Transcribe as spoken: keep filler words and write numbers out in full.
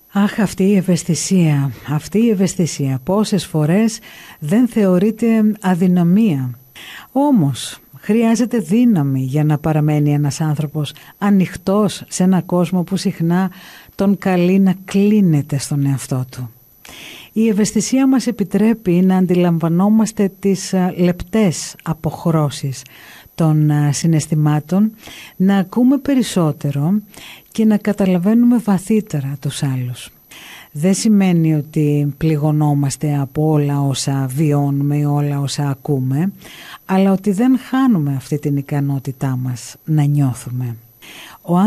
Αχ, αυτή η ευαισθησία, αυτή η ευαισθησία πόσες φορές δεν θεωρείται αδυναμία. Όμως χρειάζεται δύναμη για να παραμένει ένας άνθρωπος ανοιχτός σε ένα κόσμο που συχνά τον καλεί να κλείνεται στον εαυτό του. Η ευαισθησία μας επιτρέπει να αντιλαμβανόμαστε τις λεπτές αποχρώσεις των συναισθημάτων, να ακούμε περισσότερο και να καταλαβαίνουμε βαθύτερα τους άλλους. Δεν σημαίνει ότι πληγωνόμαστε από όλα όσα βιώνουμε ή όλα όσα ακούμε, αλλά ότι δεν χάνουμε αυτή την ικανότητά μας να νιώθουμε.